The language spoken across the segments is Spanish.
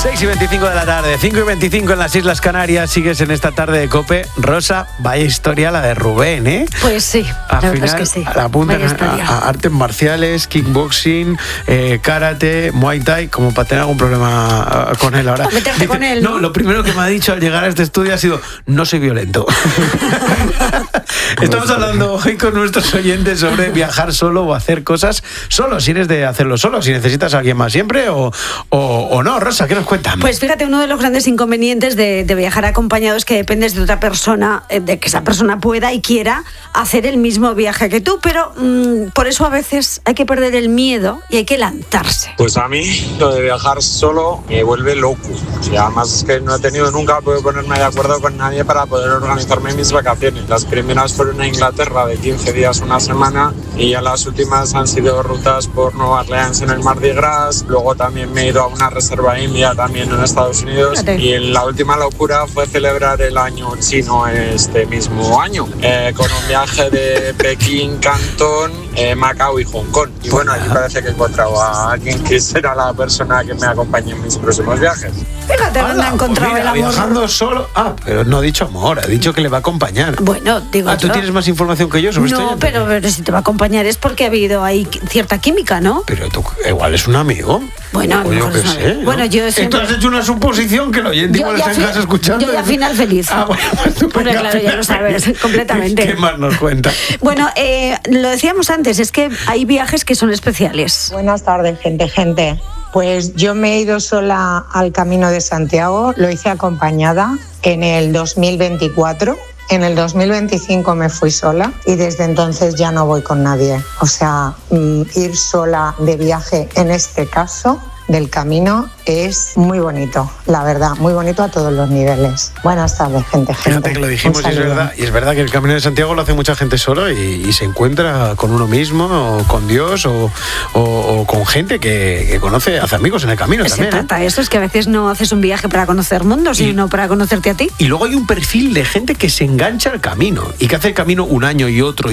6:25 de la tarde, 5:25 en las Islas Canarias. Sigues en esta tarde de COPE. Rosa, vaya historia la de Rubén, ¿eh? Pues sí, al la final, verdad es que sí. La apuntan a artes marciales, kickboxing, karate, muay thai, como para tener algún problema con él ahora. Meterte con él, ¿no? Lo primero que me ha dicho al llegar a este estudio ha sido: no soy violento. Estamos hablando hoy con nuestros oyentes sobre viajar solo o hacer cosas solo, si eres de hacerlo solo, si necesitas a alguien más siempre o no. Rosa, ¿qué nos cuentan? Pues fíjate, uno de los grandes inconvenientes de viajar acompañado es que dependes de otra persona, de que esa persona pueda y quiera hacer el mismo viaje que tú, pero por eso a veces hay que perder el miedo y hay que lanzarse. Pues a mí lo de viajar solo me vuelve loco. Y además es que no he tenido nunca podido ponerme de acuerdo con nadie para poder organizarme mis vacaciones. Las primeras fueron a Inglaterra de 15 días, una semana, y ya las últimas han sido rutas por Nueva Orleans en el Mardi Gras. Luego también me he ido a una reserva india también en Estados Unidos. Y la última locura fue celebrar el año chino este mismo año, con un viaje de Pekín, Cantón, Macao y Hong Kong. Y bueno, aquí parece que he encontrado a alguien que será la persona que me acompañe en mis próximos viajes. Fíjate dónde ha encontrado el amor. Viajando solo. Pero no ha dicho amor, ha dicho que le va a acompañar. Bueno, digo ¿tú tienes más información que yo sobre esto? No, pero si te va a acompañar es porque ha habido ahí cierta química, ¿no? Pero tú igual es un amigo. Bueno, yo qué sé, ¿no? Bueno, yo siempre... Tú has hecho una suposición que el oyente igual está en casa escuchando. Yo ya final feliz. Bueno, pues tú bueno, claro, ya lo sabes, completamente. ¿Qué más nos cuenta? Bueno, lo decíamos antes, es que hay viajes que son especiales. Buenas tardes, gente. Pues yo me he ido sola al Camino de Santiago, lo hice acompañada en el 2024. En el 2025 me fui sola y desde entonces ya no voy con nadie. O sea, ir sola de viaje en este caso del camino es muy bonito, la verdad, muy bonito a todos los niveles. Buenas tardes, gente. Fíjate que lo dijimos y es verdad que el Camino de Santiago lo hace mucha gente solo y se encuentra con uno mismo o con Dios o con gente que conoce, hace amigos en el camino también. Se trata eso, es que a veces no haces un viaje para conocer mundo, sino para conocerte a ti. Y luego hay un perfil de gente que se engancha al camino y que hace el camino un año y otro,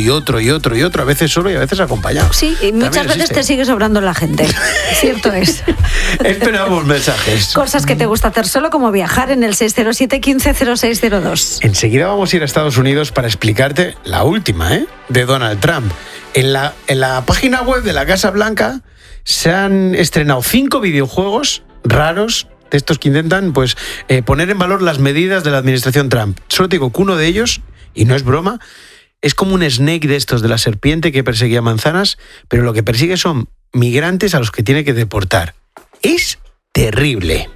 a veces solo y a veces acompañado. Sí, y muchas veces te sigue sobrando la gente, cierto es. Esperamos mensajes. Cosas que te gusta hacer solo, como viajar en el 607 15 0602. Enseguida vamos a ir a Estados Unidos para explicarte la última, de Donald Trump. En la página web de la Casa Blanca se han estrenado 5 videojuegos raros, de estos que intentan poner en valor las medidas de la administración Trump. Solo te digo que uno de ellos, y no es broma, es como un snake de estos de la serpiente que perseguía manzanas, pero lo que persigue son migrantes a los que tiene que deportar. Es terrible.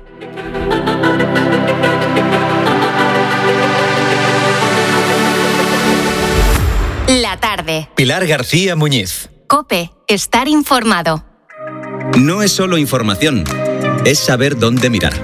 La tarde. Pilar García Muñiz. COPE. Estar informado. No es solo información, es saber dónde mirar.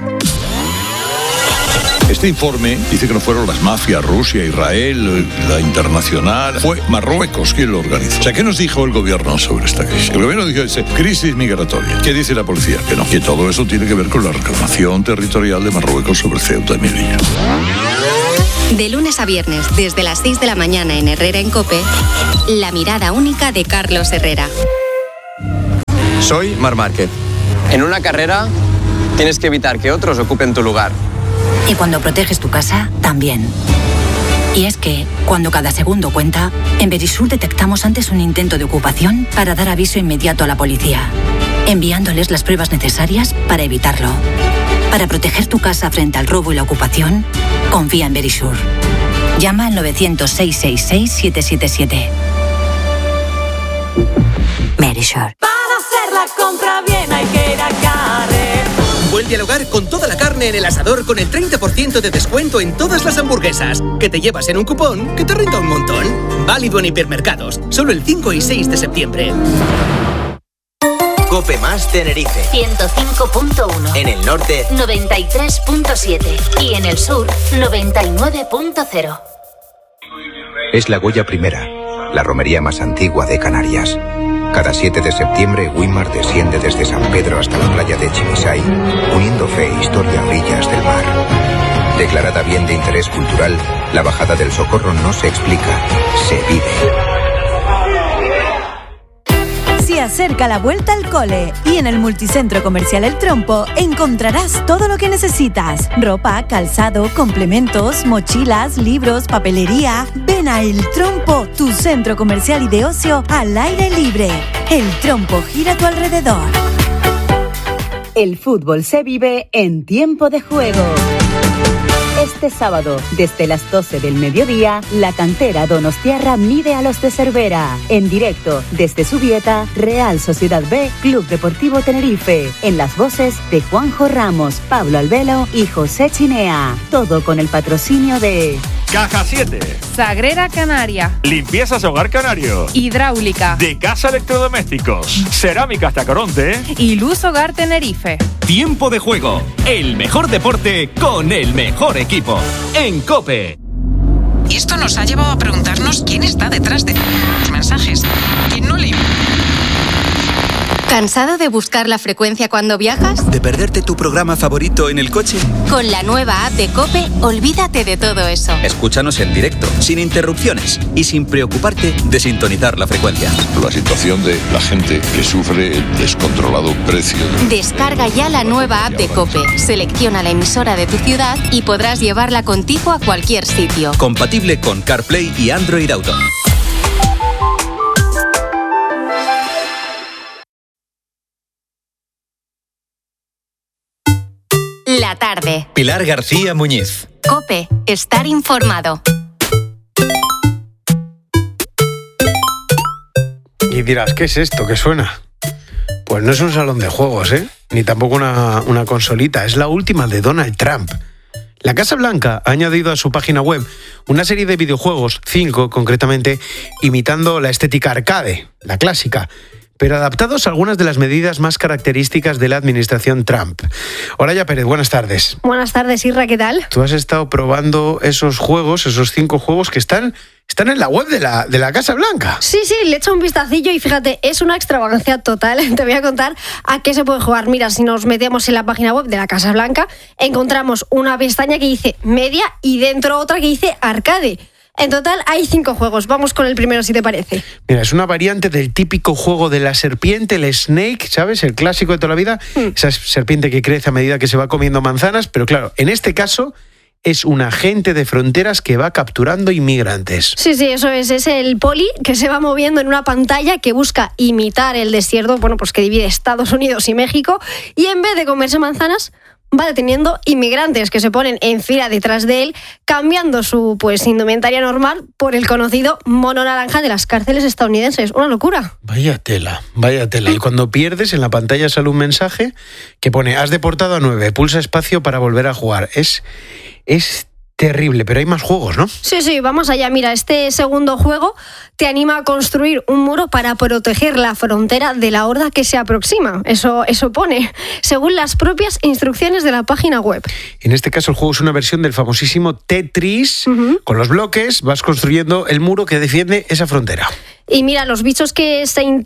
Este informe dice que no fueron las mafias, Rusia, Israel, la internacional. Fue Marruecos quien lo organizó. O sea, ¿qué nos dijo el gobierno sobre esta crisis? El gobierno dijo, crisis migratoria. ¿Qué dice la policía? Que no, que todo eso tiene que ver con la reclamación territorial de Marruecos sobre Ceuta y Melilla. De lunes a viernes, desde las 6 de la mañana en Herrera en COPE, la mirada única de Carlos Herrera. Soy Marc Márquez. En una carrera tienes que evitar que otros ocupen tu lugar. Y cuando proteges tu casa, también. Y es que, cuando cada segundo cuenta, en Verisur detectamos antes un intento de ocupación para dar aviso inmediato a la policía, enviándoles las pruebas necesarias para evitarlo. Para proteger tu casa frente al robo y la ocupación, confía en Verisur. Llama al 900-666-777. Verisur. Para hacer la compra bien hay que ir a Carrer. Vuelve al hogar con toda la carne en el asador con el 30% de descuento en todas las hamburguesas, que te llevas en un cupón que te renta un montón. Válido en hipermercados, solo el 5 y 6 de septiembre. COPE más Tenerife 105.1. En el norte 93.7 y en el sur 99.0. Es la Goya Primera, la romería más antigua de Canarias. Cada 7 de septiembre, Winmar desciende desde San Pedro hasta la playa de Chimisay, uniendo fe, historia, orillas del mar. Declarada bien de interés cultural, la Bajada del Socorro no se explica, se vive. Si Se acerca la vuelta al cole y en el multicentro comercial El Trompo encontrarás todo lo que necesitas. Ropa, calzado, complementos, mochilas, libros, papelería. Ven a El Trompo, tu centro comercial y de ocio al aire libre. El Trompo gira a tu alrededor. El fútbol se vive en tiempo de juego. Este sábado, desde las 12 del mediodía, la cantera donostiarra mide a los de Cervera. En directo, desde Zubieta, Real Sociedad B, Club Deportivo Tenerife. En las voces de Juanjo Ramos, Pablo Albelo y José Chinea. Todo con el patrocinio de... Caja 7. Sagrera Canaria. Limpiezas Hogar Canario. Hidráulica. De Casa Electrodomésticos. Cerámicas Tacoronte. Y Luz Hogar Tenerife. Tiempo de juego. El mejor deporte con el mejor equipo. En COPE. Y esto nos ha llevado a preguntarnos quién está detrás de los mensajes. ¿Quién no le... ¿Cansado de buscar la frecuencia cuando viajas? ¿De perderte tu programa favorito en el coche? Con la nueva app de COPE, olvídate de todo eso. Escúchanos en directo, sin interrupciones y sin preocuparte de sintonizar la frecuencia. La situación de la gente que sufre el descontrolado precio. Descarga ya la nueva app de COPE, selecciona la emisora de tu ciudad y podrás llevarla contigo a cualquier sitio. Compatible con CarPlay y Android Auto. La tarde. Pilar García Muñiz. COPE, estar informado. Y dirás, ¿qué es esto que suena? Pues no es un salón de juegos, ¿eh? Ni tampoco una consolita. Es la última de Donald Trump. La Casa Blanca ha añadido a su página web una serie de videojuegos, 5 concretamente, imitando la estética arcade, la clásica, pero adaptados a algunas de las medidas más características de la administración Trump. Oraya Pérez, buenas tardes. Buenas tardes, Isra, ¿qué tal? Tú has estado probando esos juegos, esos 5 juegos que están en la web de la Casa Blanca. Sí, le he hecho un vistacillo y fíjate, es una extravagancia total. Te voy a contar a qué se puede jugar. Mira, si nos metemos en la página web de la Casa Blanca, encontramos una pestaña que dice media y dentro otra que dice arcade. En total hay 5 juegos. Vamos con el primero, si te parece. Mira, es una variante del típico juego de la serpiente, el Snake, ¿sabes? El clásico de toda la vida. Esa serpiente que crece a medida que se va comiendo manzanas. Pero claro, en este caso es un agente de fronteras que va capturando inmigrantes. Sí, eso es. Es el poli que se va moviendo en una pantalla que busca imitar el desierto, pues que divide Estados Unidos y México. Y en vez de comerse manzanas, va deteniendo inmigrantes que se ponen en fila detrás de él, cambiando su indumentaria normal por el conocido mono naranja de las cárceles estadounidenses. Una locura. Vaya tela. Y cuando pierdes, en la pantalla sale un mensaje que pone: has deportado a 9, pulsa espacio para volver a jugar. Es terrible, pero hay más juegos, ¿no? Sí, vamos allá. Mira, este segundo juego te anima a construir un muro para proteger la frontera de la horda que se aproxima. Eso pone, según las propias instrucciones de la página web. En este caso, el juego es una versión del famosísimo Tetris. Con los bloques vas construyendo el muro que defiende esa frontera. Y mira, los bichos que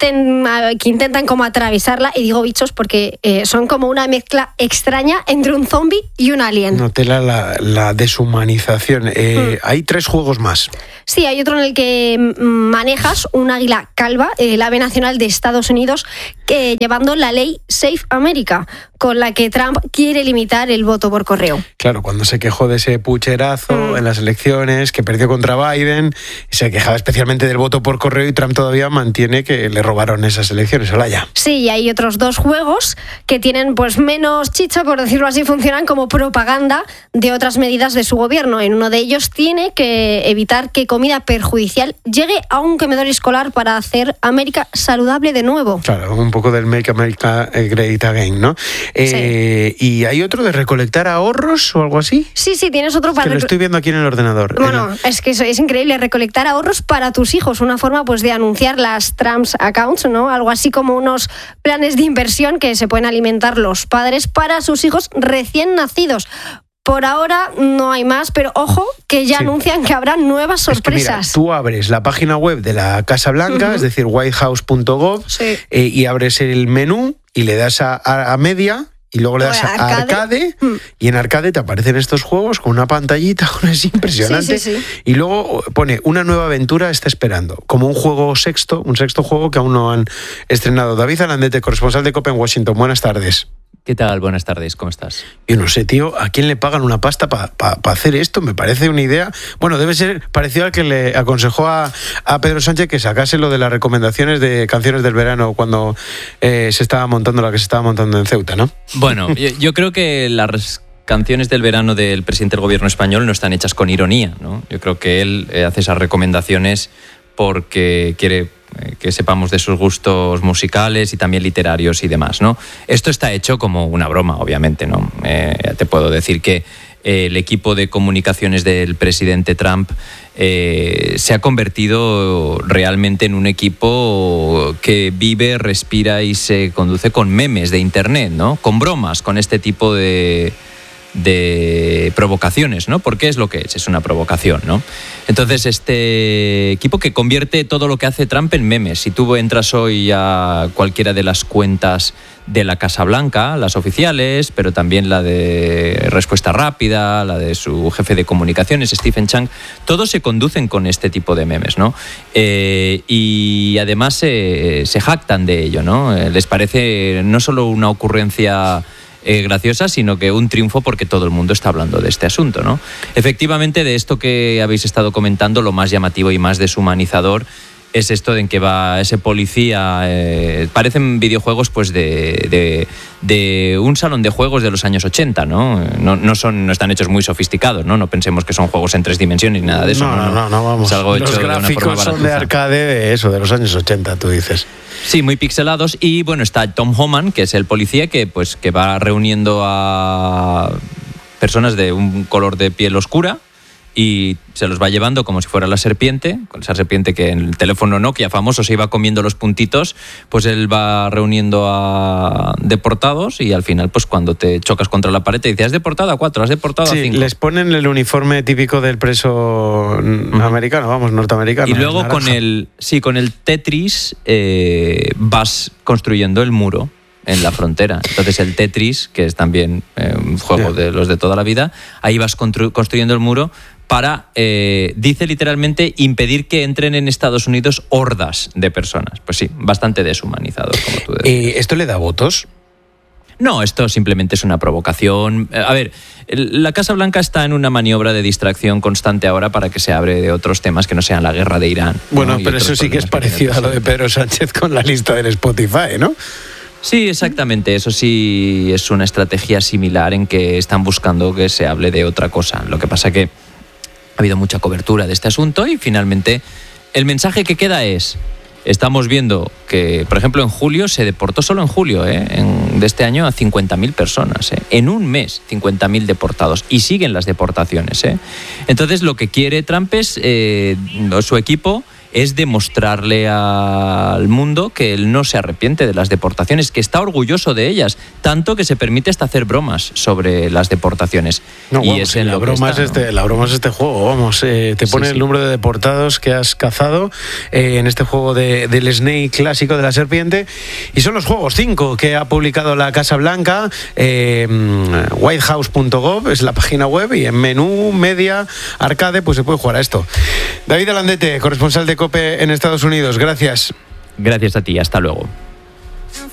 intentan como atravesarla, y digo bichos porque son como una mezcla extraña entre un zombie y un alien. No tela la deshumanización. Hay 3 juegos más. Sí, hay otro en el que manejas un águila calva, el ave nacional de Estados Unidos, llevando la ley Safe America, con la que Trump quiere limitar el voto por correo. Claro, cuando se quejó de ese pucherazo en las elecciones, que perdió contra Biden, se quejaba especialmente del voto por correo, y Trump todavía mantiene que le robaron esas elecciones. Olaya. Sí, y hay otros 2 juegos que tienen menos chicha, por decirlo así, funcionan como propaganda de otras medidas de su gobierno. En uno de ellos tiene que evitar que comida perjudicial llegue a un comedor escolar para hacer América saludable de nuevo. Claro, un poco del Make America Great Again, ¿no? Sí. ¿Y hay otro de recolectar ahorros o algo así? Sí, tienes otro para... Que lo estoy viendo aquí en el ordenador. Bueno, es que es increíble, recolectar ahorros para tus hijos, una forma de anunciar las Trump's Accounts, ¿no? Algo así como unos planes de inversión que se pueden alimentar los padres para sus hijos recién nacidos. Por ahora no hay más, pero ojo que ya anuncian que habrá nuevas sorpresas. Es que mira, tú abres la página web de la Casa Blanca, es decir, whitehouse.gov, y abres el menú y le das a media y luego le das a Arcade y en Arcade te aparecen estos juegos con una pantallita, es impresionante. Sí. Y luego pone una nueva aventura está esperando, como un sexto juego que aún no han estrenado. David Alandete, corresponsal de COPE en Washington. Buenas tardes. ¿Qué tal? Buenas tardes, ¿cómo estás? Yo no sé, tío, ¿a quién le pagan una pasta para hacer esto? Me parece una idea... Bueno, debe ser parecido al que le aconsejó a Pedro Sánchez que sacase lo de las recomendaciones de canciones del verano cuando se estaba montando la que se estaba montando en Ceuta, ¿no? Bueno, yo creo que las canciones del verano del presidente del gobierno español no están hechas con ironía, ¿no? Yo creo que él hace esas recomendaciones porque quiere que sepamos de sus gustos musicales y también literarios y demás, ¿no? Esto está hecho como una broma, obviamente, ¿no? Te puedo decir que el equipo de comunicaciones del presidente Trump se ha convertido realmente en un equipo que vive, respira y se conduce con memes de internet, ¿no? Con bromas, con este tipo de provocaciones, ¿no? Porque es lo que es una provocación, ¿no? Entonces, este equipo que convierte todo lo que hace Trump en memes. Si tú entras hoy a cualquiera de las cuentas de la Casa Blanca, las oficiales, pero también la de Respuesta Rápida, la de su jefe de comunicaciones, Stephen Chang, todos se conducen con este tipo de memes, ¿no? Y además se jactan de ello, ¿no? Les parece no solo una ocurrencia graciosa, sino que un triunfo porque todo el mundo está hablando de este asunto, ¿no? Efectivamente, de esto que habéis estado comentando, lo más llamativo y más deshumanizador es esto de en que va ese policía, parecen videojuegos pues de un salón de juegos de los años 80, ¿no? No están hechos muy sofisticados, ¿no? No pensemos que son juegos en 3 dimensiones ni nada de eso. No, vamos. Es algo hecho los de una forma gráficos son de arcade de los años 80, tú dices. Sí, muy pixelados. Y bueno, está Tom Homan, que es el policía que va reuniendo a personas de un color de piel oscura y se los va llevando como si fuera la serpiente, con esa serpiente que en el teléfono Nokia famoso se iba comiendo los puntitos, pues él va reuniendo a deportados y al final pues cuando te chocas contra la pared te dice, has deportado a 4, has deportado a 5. Les ponen el uniforme típico del preso americano, norteamericano. Y luego con el Tetris vas construyendo el muro en la frontera. Entonces el Tetris, que es también un juego de los de toda la vida, ahí vas construyendo el muro para, dice literalmente, impedir que entren en Estados Unidos hordas de personas. Pues sí, bastante deshumanizado, como tú decías. ¿Esto le da votos? No, esto simplemente es una provocación. A ver, la Casa Blanca está en una maniobra de distracción constante ahora para que se hable de otros temas que no sean la guerra de Irán. Bueno, ¿no? Pero eso sí que es parecido a lo de Pedro Sánchez con la lista del Spotify, ¿no? Sí, exactamente. Eso sí es una estrategia similar en que están buscando que se hable de otra cosa. Lo que pasa que ha habido mucha cobertura de este asunto y finalmente el mensaje que queda es: estamos viendo que, por ejemplo, en julio se deportó, solo en julio de este año, a 50.000 personas. En un mes, 50.000 deportados. Y siguen las deportaciones. Entonces, lo que quiere Trump es, su equipo, es demostrarle al mundo que él no se arrepiente de las deportaciones, que está orgulloso de ellas, tanto que se permite hasta hacer bromas sobre las deportaciones. La broma es este juego, vamos, te pone el número de deportados que has cazado en este juego del Snake clásico de la serpiente, y son los juegos 5 que ha publicado la Casa Blanca. Whitehouse.gov es la página web, y en menú, media, arcade, pues se puede jugar a esto. David Alandete, corresponsal de COPE en Estados Unidos, gracias. Gracias a ti, hasta luego.